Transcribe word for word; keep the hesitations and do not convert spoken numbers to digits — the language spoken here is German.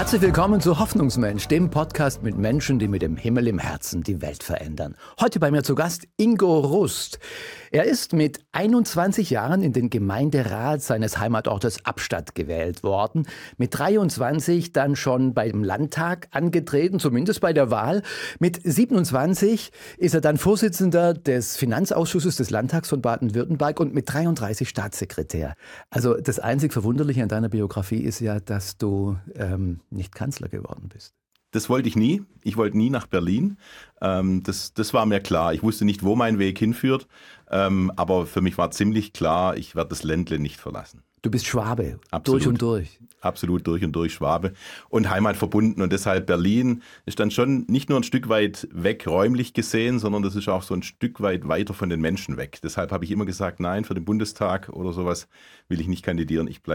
Herzlich willkommen zu Hoffnungsmensch, dem Podcast mit Menschen, die mit dem Himmel im Herzen die Welt verändern. Heute bei mir zu Gast Ingo Rust. Er ist mit einundzwanzig Jahren in den Gemeinderat seines Heimatortes Abstatt gewählt worden. Mit dreiundzwanzig dann schon beim Landtag angetreten, zumindest bei der Wahl. Mit siebenundzwanzig ist er dann Vorsitzender des Finanzausschusses des Landtags von Baden-Württemberg und mit dreiunddreißig Staatssekretär. Also das einzig Verwunderliche an deiner Biografie ist ja, dass du ähm, nicht Kanzler geworden bist. Das wollte ich nie. Ich wollte nie nach Berlin. Ähm, das, das war mir klar. Ich wusste nicht, wo mein Weg hinführt. Ähm, aber für mich war ziemlich klar, ich werde das Ländle nicht verlassen. Du bist Schwabe, Absolut. durch und durch. Absolut durch und durch Schwabe und heimatverbunden. Und deshalb Berlin ist dann schon nicht nur ein Stück weit weg räumlich gesehen, sondern das ist auch so ein Stück weit weiter von den Menschen weg. Deshalb habe ich immer gesagt, nein, für den Bundestag oder sowas will ich nicht kandidieren. Ich bleibe